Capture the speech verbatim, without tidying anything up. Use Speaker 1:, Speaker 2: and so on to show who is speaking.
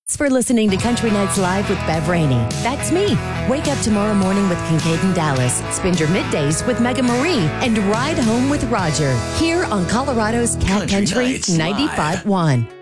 Speaker 1: Thanks for listening to Country Nights Live with Bev Rainey. That's me. Wake up tomorrow morning with Kincaid and Dallas. Spend your middays with Mega Marie and ride home with Roger. Here on Colorado's Cat
Speaker 2: Country
Speaker 1: Country
Speaker 2: Nights Live.
Speaker 1: ninety-five point one.